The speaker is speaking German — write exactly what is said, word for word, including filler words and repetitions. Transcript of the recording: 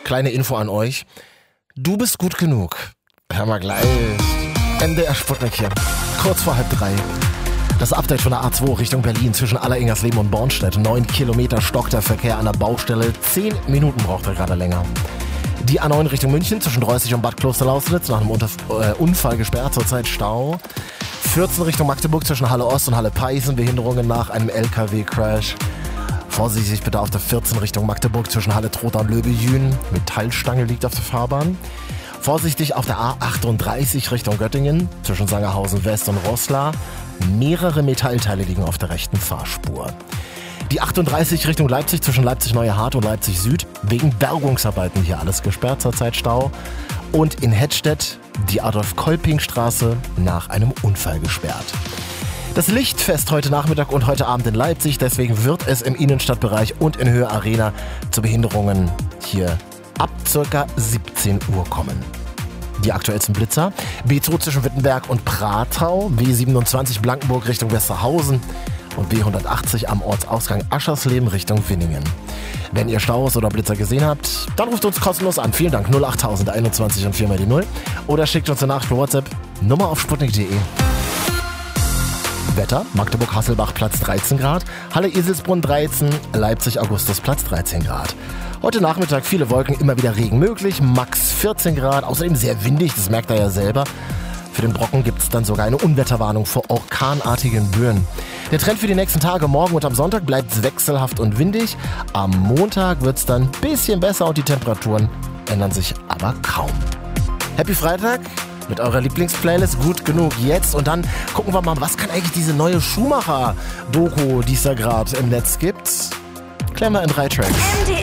kleine Info an euch. Du bist gut genug. Hör mal gleich. M D R Sputnik hier. Kurz vor halb drei. Das Update von der A zwei Richtung Berlin zwischen Aller-Ingersleben und Bornstedt. Neun Kilometer stockt der Verkehr an der Baustelle. Zehn Minuten braucht er gerade länger. Die A neun Richtung München zwischen Dreußig und Bad Klosterlausitz nach einem Unterf- äh, Unfall gesperrt, zurzeit Stau. vierzehn Richtung Magdeburg zwischen Halle Ost und Halle Peißen, Behinderungen nach einem L K W-Crash. Vorsichtig bitte auf der vierzehn Richtung Magdeburg zwischen Halle Trotha und Löbejün. Metallstange liegt auf der Fahrbahn. Vorsichtig auf der A achtunddreißig Richtung Göttingen zwischen Sangerhausen West und Roßla. Mehrere Metallteile liegen auf der rechten Fahrspur. Die achtunddreißig Richtung Leipzig zwischen Leipzig-Neue Hart und Leipzig Süd. Wegen Bergungsarbeiten hier alles gesperrt, zurzeit Stau. Und in Hettstedt die Adolf-Kolping-Straße nach einem Unfall gesperrt. Das Lichtfest heute Nachmittag und heute Abend in Leipzig. Deswegen wird es im Innenstadtbereich und in Höhe Arena zu Behinderungen hier ab ca. siebzehn Uhr kommen. Die aktuellsten Blitzer: B zwei zwischen Wittenberg und Pratau, B siebenundzwanzig Blankenburg Richtung Westerhausen und B hundertachtzig am Ortsausgang Aschersleben Richtung Winningen. Wenn ihr Staus oder Blitzer gesehen habt, dann ruft uns kostenlos an. Vielen Dank, null acht null null einundzwanzig und vier mal die null. Oder schickt uns eine Nachricht per WhatsApp, Nummer auf sputnik punkt de. Wetter: Magdeburg-Hasselbach Platz dreizehn Grad, Halle-Eselsbrunn dreizehn, Leipzig-Augustusplatz dreizehn Grad. Heute Nachmittag viele Wolken, immer wieder Regen möglich, max vierzehn Grad, außerdem sehr windig, das merkt ihr ja selber. Für den Brocken gibt es dann sogar eine Unwetterwarnung vor orkanartigen Böen. Der Trend für die nächsten Tage, morgen und am Sonntag, bleibt wechselhaft und windig. Am Montag wird es dann ein bisschen besser und die Temperaturen ändern sich aber kaum. Happy Freitag mit eurer Lieblingsplaylist Gut genug jetzt. Und dann gucken wir mal, was kann eigentlich diese neue Schumacher-Doku, die es da gerade im Netz gibt, klären wir in drei Tracks.